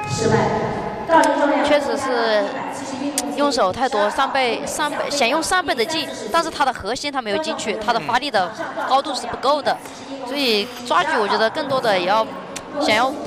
确实是用手太多，3倍，想用3倍的劲，但是他的核心他没有进去，他的发力的高度是不够的，所以抓举我觉得更多的也要想要。